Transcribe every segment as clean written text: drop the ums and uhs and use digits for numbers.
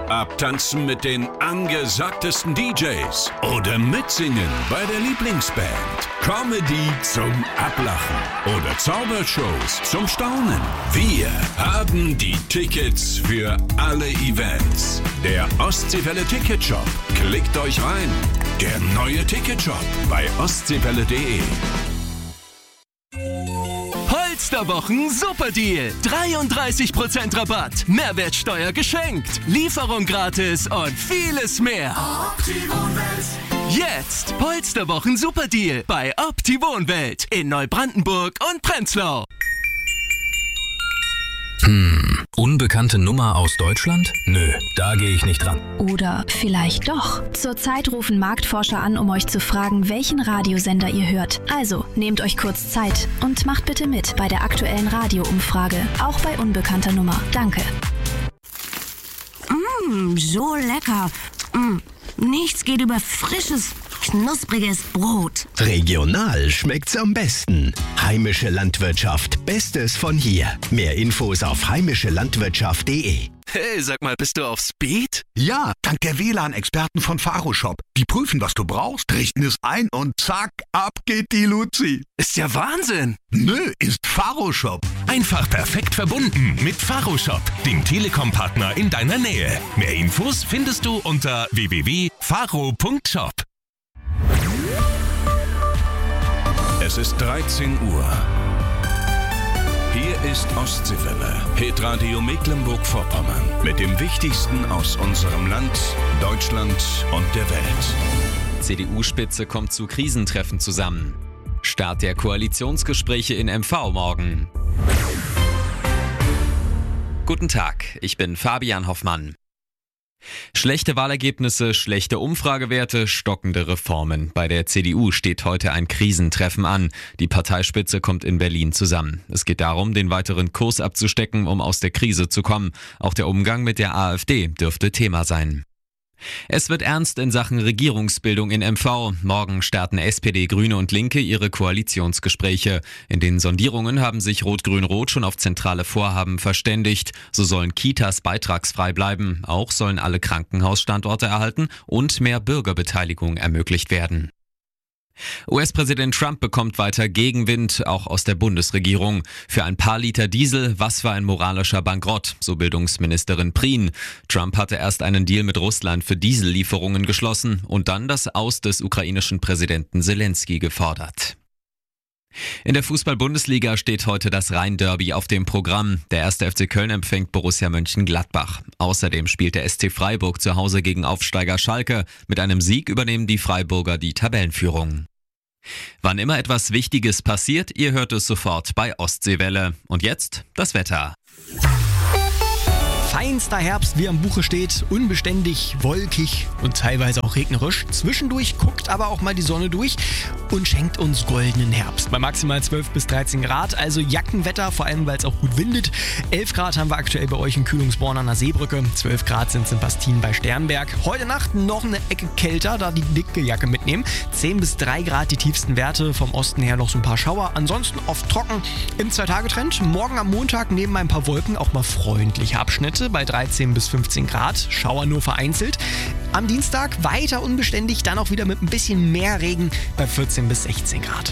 Abtanzen mit den angesagtesten DJs oder mitsingen bei der Lieblingsband. Comedy zum Ablachen oder Zaubershows zum Staunen. Wir haben die Tickets für alle Events. Der Ostseewelle Ticketshop. Klickt euch rein. Der neue Ticketshop bei ostseewelle.de. Polsterwochen Superdeal. 33% Rabatt. Mehrwertsteuer geschenkt. Lieferung gratis und vieles mehr. Jetzt Polsterwochen Superdeal bei Opti-Wohnwelt in Neubrandenburg und Prenzlau. Unbekannte Nummer aus Deutschland? Nö, da gehe ich nicht ran. Oder vielleicht doch. Zurzeit rufen Marktforscher an, um euch zu fragen, welchen Radiosender ihr hört. Also, nehmt euch kurz Zeit und macht bitte mit bei der aktuellen Radioumfrage. Auch bei unbekannter Nummer. Danke. So lecker. Nichts geht über frisches, knuspriges Brot. Regional schmeckt's am besten. Heimische Landwirtschaft, Bestes von hier. Mehr Infos auf heimischelandwirtschaft.de. Hey, sag mal, bist du auf Speed? Ja, dank der WLAN-Experten von Faroshop. Die prüfen, was du brauchst, richten es ein und zack, ab geht die Luzi. Ist ja Wahnsinn. Nö, ist Faroshop. Einfach perfekt verbunden mit Faroshop, dem Telekom-Partner in deiner Nähe. Mehr Infos findest du unter www.faro.shop. Es ist 13 Uhr. Hier ist Ostseewelle, Hitradio Mecklenburg-Vorpommern. Mit dem Wichtigsten aus unserem Land, Deutschland und der Welt. CDU-Spitze kommt zu Krisentreffen zusammen. Start der Koalitionsgespräche in MV morgen. Guten Tag, ich bin Fabian Hoffmann. Schlechte Wahlergebnisse, schlechte Umfragewerte, stockende Reformen. Bei der CDU steht heute ein Krisentreffen an. Die Parteispitze kommt in Berlin zusammen. Es geht darum, den weiteren Kurs abzustecken, um aus der Krise zu kommen. Auch der Umgang mit der AfD dürfte Thema sein. Es wird ernst in Sachen Regierungsbildung in MV. Morgen starten SPD, Grüne und Linke ihre Koalitionsgespräche. In den Sondierungen haben sich Rot-Grün-Rot schon auf zentrale Vorhaben verständigt. So sollen Kitas beitragsfrei bleiben. Auch sollen alle Krankenhausstandorte erhalten und mehr Bürgerbeteiligung ermöglicht werden. US-Präsident Trump bekommt weiter Gegenwind, auch aus der Bundesregierung. Für ein paar Liter Diesel, was für ein moralischer Bankrott, so Bildungsministerin Prien. Trump hatte erst einen Deal mit Russland für Diesellieferungen geschlossen und dann das Aus des ukrainischen Präsidenten Zelensky gefordert. In der Fußball-Bundesliga steht heute das Rhein-Derby auf dem Programm. Der 1. FC Köln empfängt Borussia Mönchengladbach. Außerdem spielt der SC Freiburg zu Hause gegen Aufsteiger Schalke. Mit einem Sieg übernehmen die Freiburger die Tabellenführung. Wann immer etwas Wichtiges passiert, ihr hört es sofort bei Ostseewelle. Und jetzt das Wetter. Feinster Herbst, wie am Buche steht, unbeständig, wolkig und teilweise auch regnerisch. Zwischendurch guckt aber auch mal die Sonne durch und schenkt uns goldenen Herbst. Bei maximal 12 bis 13 Grad, also Jackenwetter, vor allem weil es auch gut windet. 11 Grad haben wir aktuell bei euch in Kühlungsborn an der Seebrücke. 12 Grad sind es in Bastien bei Sternberg. Heute Nacht noch eine Ecke kälter, da die dicke Jacke mitnehmen. 10 bis 3 Grad die tiefsten Werte, vom Osten her noch so ein paar Schauer. Ansonsten oft trocken im 2-Tage-Trend. Morgen am Montag neben ein paar Wolken auch mal freundliche Abschnitte bei 13 bis 15 Grad, Schauer nur vereinzelt. Am Dienstag weiter unbeständig, dann auch wieder mit ein bisschen mehr Regen bei 14 bis 16 Grad.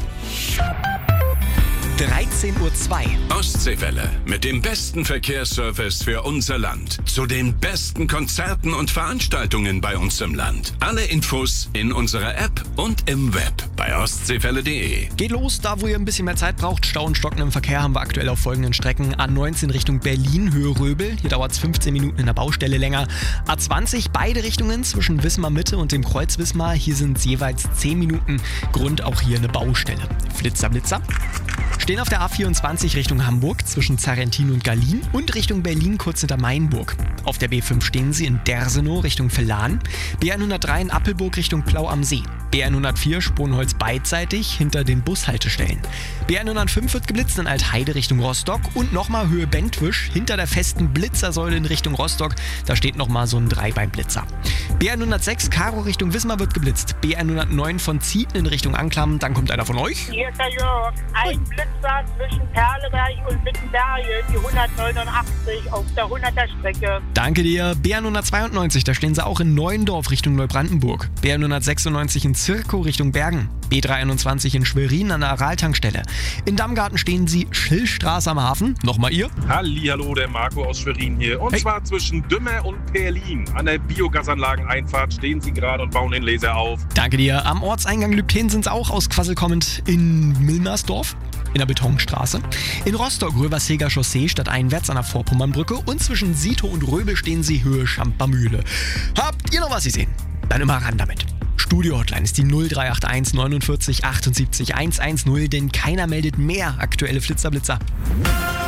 13:02 Uhr. Ostseewelle mit dem besten Verkehrsservice für unser Land. Zu den besten Konzerten und Veranstaltungen bei uns im Land. Alle Infos in unserer App und im Web bei ostseewelle.de. Geht los, da wo ihr ein bisschen mehr Zeit braucht. Stau und Stocken im Verkehr haben wir aktuell auf folgenden Strecken. A19 Richtung Berlin, Höhe Röbel. Hier dauert es 15 Minuten in der Baustelle länger. A20 beide Richtungen zwischen Wismar Mitte und dem Kreuz Wismar. Hier sind es jeweils 10 Minuten. Grund auch hier eine Baustelle. Flitzer, Blitzer. Stehen auf der A24 Richtung Hamburg zwischen Zarrentin und Gallien und Richtung Berlin kurz hinter Mainburg. Auf der B5 stehen sie in Dersenow Richtung Villan, B103 in Appelburg Richtung Plau am See, B104 Sponholz beidseitig hinter den Bushaltestellen. B105 wird geblitzt in Altheide Richtung Rostock und nochmal Höhe Bentwisch hinter der festen Blitzersäule in Richtung Rostock. Da steht nochmal so ein Dreibeinblitzer. B106 Karo Richtung Wismar wird geblitzt. B109 von Zieten in Richtung Anklam. Dann kommt einer von euch. Hier ist der Jörg. Ein Blitzer Strasser zwischen Perleberg und Wittenberge, die 189 auf der 100er-Strecke. Danke dir. B192, da stehen sie auch in Neuendorf Richtung Neubrandenburg. B196 in Zirkow Richtung Bergen. B321 in Schwerin an der Araltankstelle. In Dammgarten stehen sie Schillstraße am Hafen. Nochmal ihr. Hallihallo, der Marco aus Schwerin hier. Und zwar zwischen Dümmer und Perlin. An der Biogasanlageneinfahrt stehen sie gerade und bauen den Laser auf. Danke dir. Am Ortseingang Lübten sind sie auch aus Quassel kommend in Milmersdorf. In der Betonstraße. In Rostock Röverseger Chaussee stadteinwärts an der Vorpommernbrücke. Und zwischen Sito und Röbel stehen sie Höhe Schampermühle. Habt ihr noch was gesehen? Dann immer ran damit. Studio-Hotline ist die 0381 49 78 110, denn keiner meldet mehr aktuelle Flitzer.